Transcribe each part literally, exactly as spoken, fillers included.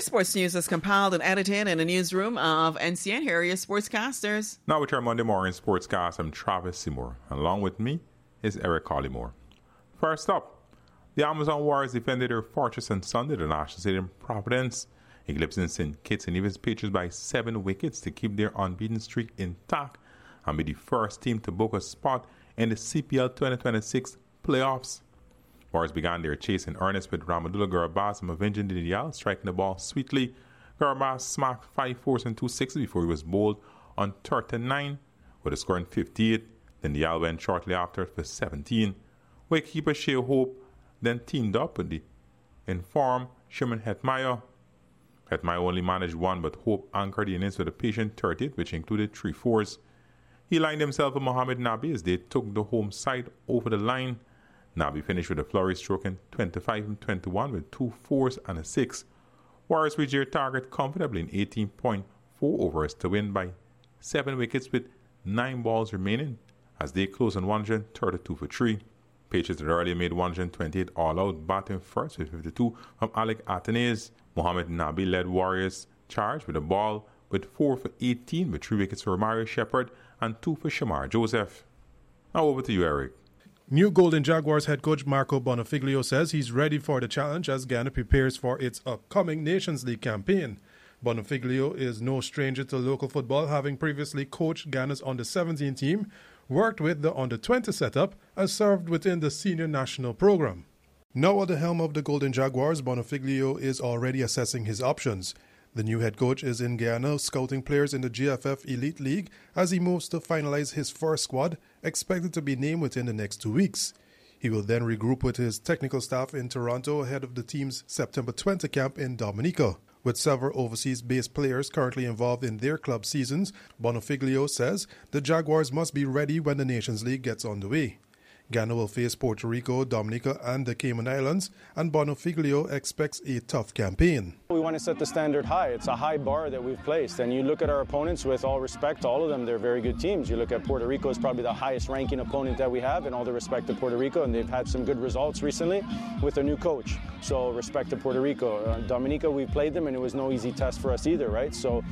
sports news is compiled and edited in the newsroom of N C N. Here are your sportscasters. Now with our Monday morning sportscast, I'm Travis Seymour. Along with me is Eric Collymore. First up, the Amazon Warriors defended their fortress on Sunday at the National Stadium Providence, eclipsing Saint Kitts and Nevis Patriots by seven wickets to keep their unbeaten streak intact and be the first team to book a spot in the C P L twenty twenty-six playoffs. Warriors began their chase in earnest with Ramadullah Gurabas and Mavinjan Didial striking the ball sweetly. Gurabas smacked five fours and two sixes before he was bowled on thirty-nine with a score in fifty-eight. Then Didial went shortly after for seventeen. Wicketkeeper Shea Hope then teamed up with the informed Shimon Hetmeyer. Hetmeyer only managed one, but Hope anchored the innings with a patient thirty-eight, which included three fours. He lined himself with Mohamed Nabi as they took the home side over the line. Nabi finished with a flurry stroking twenty-five and twenty-one with two fours and a six. Warriors reached their target comfortably in eighteen point four overs to win by seven wickets with nine balls remaining as they closed on one hundred thirty-two for three. Patriots had earlier made one hundred twenty-eight all-out, batting first with fifty-two from Alec Athenes. Mohamed Nabi led Warriors charge with a ball with four for eighteen with three wickets for Mario Shepard and two for Shamar Joseph. Now over to you, Eric. New Golden Jaguars head coach Marco Bonafiglio says he's ready for the challenge as Ghana prepares for its upcoming Nations League campaign. Bonafiglio is no stranger to local football, having previously coached Ghana's under seventeen team, worked with the under twenty setup, and served within the senior national program. Now at the helm of the Golden Jaguars, Bonafiglio is already assessing his options. The new head coach is in Guyana scouting players in the G F F Elite League as he moves to finalize his first squad, expected to be named within the next two weeks. He will then regroup with his technical staff in Toronto ahead of the team's September twentieth camp in Dominica. With several overseas-based players currently involved in their club seasons, Bonafiglio says the Jaguars must be ready when the Nations League gets underway. Ghana will face Puerto Rico, Dominica and the Cayman Islands, and Bonafiglio expects a tough campaign. We want to set the standard high. It's a high bar that we've placed, and you look at our opponents, with all respect to all of them, they're very good teams. You look at Puerto Rico as probably the highest ranking opponent that we have, and all the respect to Puerto Rico, and they've had some good results recently with a new coach. So respect to Puerto Rico. Uh, Dominica, we played them, and it was no easy test for us either, right? So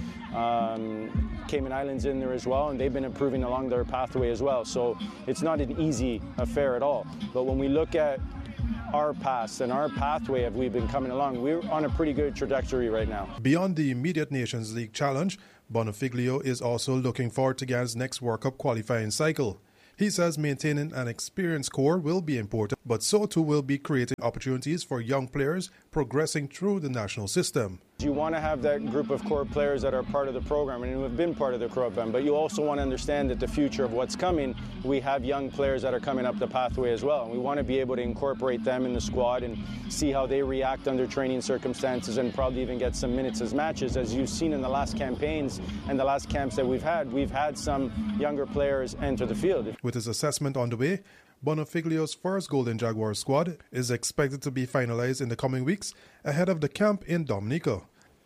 um, Cayman Islands in there as well, and they've been improving along their pathway as well. So it's not an easy affair at all. But when we look at our past and our pathway, have we been coming along, we're on a pretty good trajectory right now. Beyond the immediate Nations League challenge, Bonafiglio is also looking forward to Ghana's next World Cup qualifying cycle. He says maintaining an experienced core will be important, but so too will be creating opportunities for young players progressing through the national system. You want to have that group of core players that are part of the program and who have been part of the program, but you also want to understand that the future of what's coming, we have young players that are coming up the pathway as well. And we want to be able to incorporate them in the squad and see how they react under training circumstances and probably even get some minutes as matches. As you've seen in the last campaigns and the last camps that we've had, we've had some younger players enter the field. With his assessment underway, Bonafiglio's first Golden Jaguars squad is expected to be finalized in the coming weeks ahead of the camp in Dominica.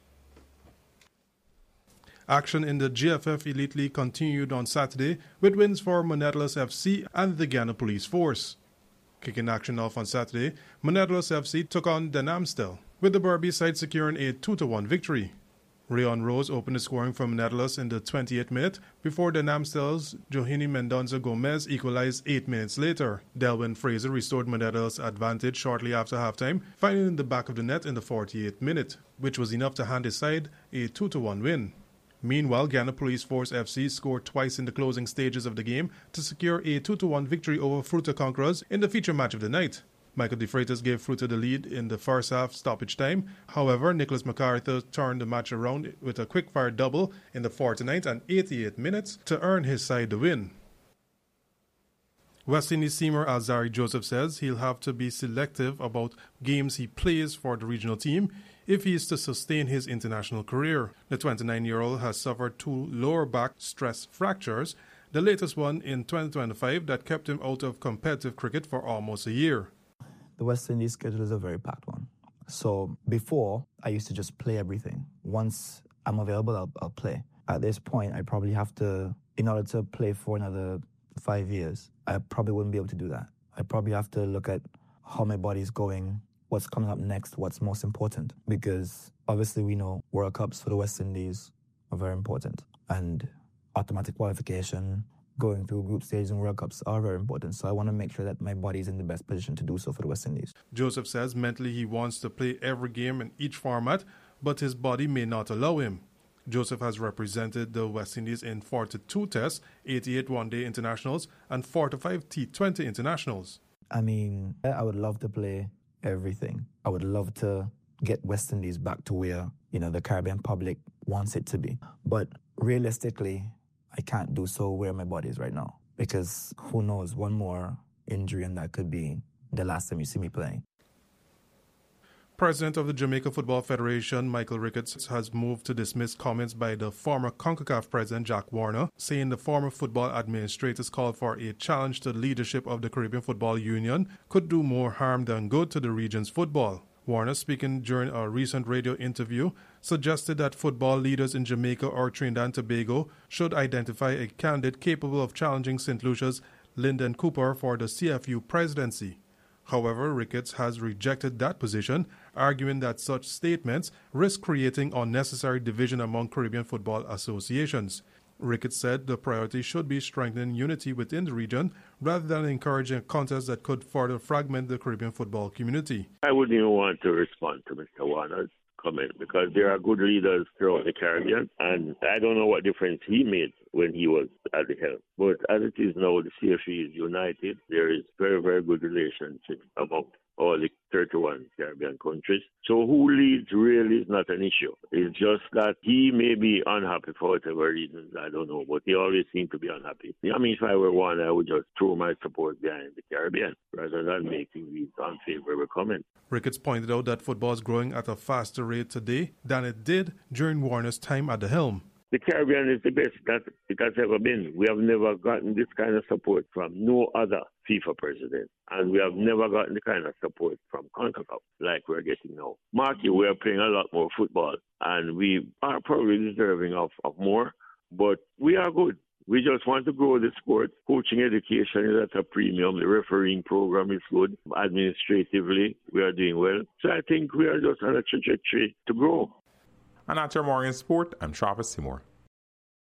Action in the G F F Elite League continued on Saturday with wins for Monetlus F C and the Ghana Police Force. Kicking action off on Saturday, Monetlus F C took on Den Amstel, with the Berby side securing a two to one victory. Rayon Rose opened the scoring for Monetlus in the twenty-eighth minute before Den Amstel's Johini Mendonça Gomez equalized eight minutes later. Delwyn Fraser restored Monetlus' advantage shortly after halftime, finding in the back of the net in the forty-eighth minute, which was enough to hand his side a two to one win. Meanwhile, Ghana Police Force F C scored twice in the closing stages of the game to secure a two to one victory over Fruta Conquerors in the feature match of the night. Michael De Freitas gave Fruta the lead in the first half stoppage time. However, Nicholas MacArthur turned the match around with a quick-fire double in the forty-ninth and eighty-eighth minutes to earn his side the win. West Indies seamer Alzarri Joseph says he'll have to be selective about games he plays for the regional team if he is to sustain his international career. The twenty-nine-year-old has suffered two lower back stress fractures, the latest one in twenty twenty-five that kept him out of competitive cricket for almost a year. The West Indies schedule is a very packed one. So before, I used to just play everything. Once I'm available, I'll, I'll play. At this point, I probably have to, in order to play for another five years, I probably wouldn't be able to do that. I probably have to look at how my body's going, what's coming up next, what's most important. Because obviously we know World Cups for the West Indies are very important. And automatic qualification, going through group stages in World Cups are very important. So I want to make sure that my body is in the best position to do so for the West Indies. Joseph says mentally he wants to play every game in each format, but his body may not allow him. Joseph has represented the West Indies in forty-two tests, eighty-eight one-day internationals, and forty-five T twenty internationals. I mean, I would love to play everything. I would love to get West Indies back to where, you know, the Caribbean public wants it to be. But realistically, I can't do so where my body is right now, because who knows, one more injury and that could be the last time you see me playing. President of the Jamaica Football Federation, Michael Ricketts, has moved to dismiss comments by the former CONCACAF president, Jack Warner, saying the former football administrators called for a challenge to the leadership of the Caribbean Football Union could do more harm than good to the region's football. Warner, speaking during a recent radio interview, suggested that football leaders in Jamaica or Trinidad and Tobago should identify a candidate capable of challenging Saint Lucia's Lyndon Cooper for the C F U presidency. However, Ricketts has rejected that position, arguing that such statements risk creating unnecessary division among Caribbean football associations. Ricketts said the priority should be strengthening unity within the region rather than encouraging a contest that could further fragment the Caribbean football community. I wouldn't even want to respond to Mister Warner's comment because there are good leaders throughout the Caribbean, and I don't know what difference he made when he was at the helm. But as it is now, the C F E is united. There is very, very good relationship among all the thirty-one Caribbean countries. So who leads really is not an issue. It's just that he may be unhappy for whatever reasons, I don't know, but he always seemed to be unhappy. I mean, if I were one, I would just throw my support behind the Caribbean rather than making these unfavorable comments. Ricketts pointed out that football is growing at a faster rate today than it did during Warner's time at the helm. The Caribbean is the best that it has ever been. We have never gotten this kind of support from no other FIFA president. And we have never gotten the kind of support from CONCACAF like we're getting now. Marky, we are playing a lot more football. And we are probably deserving of, of more. But we are good. We just want to grow the sport. Coaching education is at a premium. The refereeing program is good. Administratively, we are doing well. So I think we are just on a trajectory to grow. And that's your morning sport. I'm Travis Seymour.